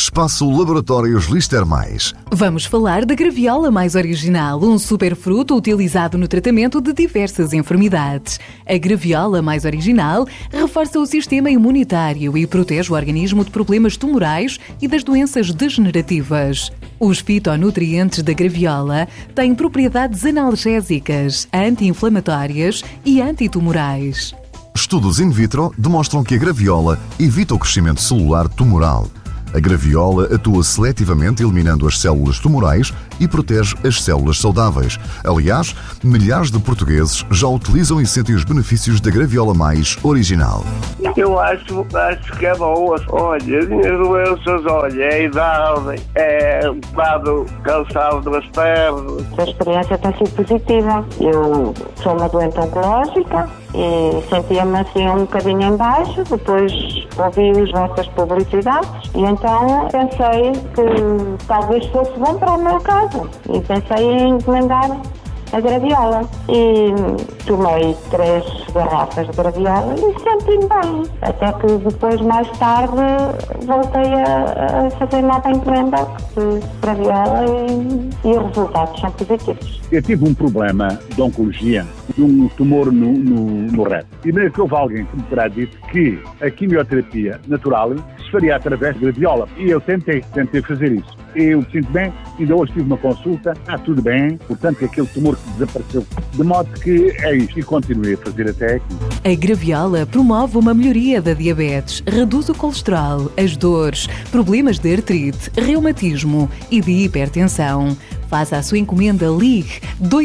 Espaço Laboratórios Lister Mais. Vamos falar da graviola mais original, um superfruto utilizado no tratamento de diversas enfermidades. A graviola mais original reforça o sistema imunitário e protege o organismo de problemas tumorais e das doenças degenerativas. Os fitonutrientes da graviola têm propriedades analgésicas, anti-inflamatórias e antitumorais. Estudos in vitro demonstram que a graviola evita o crescimento celular tumoral. A graviola atua seletivamente eliminando as células tumorais e protege as células saudáveis. Aliás, milhares de portugueses já utilizam e sentem os benefícios da graviola mais original. Eu acho que é bom. Olha, as minhas doenças, é a idade, é um bocado cansado das pernas. A experiência tem sido positiva. Eu sou uma doente oncológica e sentia-me assim um bocadinho em baixo, depois ouvi as vossas publicidades e então pensei que talvez fosse bom para o meu caso e pensei em encomendar a graviola e tomei 3 garrafas de graviola e senti-me bem, até que depois mais tarde voltei a fazer nova encomenda de graviola e os resultados são positivos. Eu tive um problema de oncologia, de um tumor no reto. E meio que houve alguém que me terá dito que a quimioterapia natural se faria através de graviola. E eu tentei fazer isso. Eu me sinto bem, ainda hoje tive uma consulta, está tudo bem, portanto aquele tumor que desapareceu. De modo que é isto e continuei a fazer até aqui. A graviola promove uma melhoria da diabetes, reduz o colesterol, as dores, problemas de artrite, reumatismo e de hipertensão. Faça a sua encomenda, ligue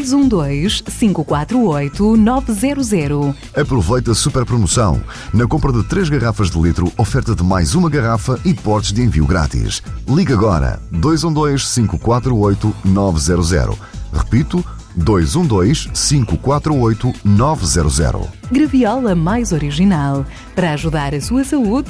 212-548-900. Aproveite a super promoção. Na compra de 3 garrafas de litro, oferta de mais uma garrafa e portes de envio grátis. Ligue agora 212-548-900. Repito, 212-548-900. Graviola mais original. Para ajudar a sua saúde,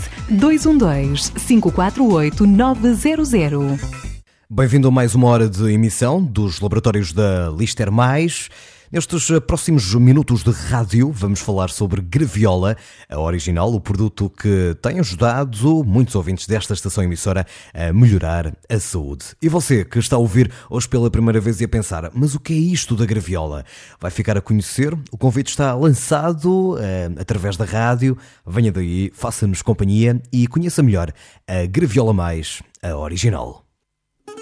212-548-900. Bem-vindo a mais uma hora de emissão dos laboratórios da Lister Mais. Nestes próximos minutos de rádio vamos falar sobre graviola, a original, o produto que tem ajudado muitos ouvintes desta estação emissora a melhorar a saúde. E você que está a ouvir hoje pela primeira vez e a pensar, mas o que é isto da graviola? Vai ficar a conhecer, o convite está lançado através da rádio, venha daí, faça-nos companhia e conheça melhor a Graviola Mais, a original.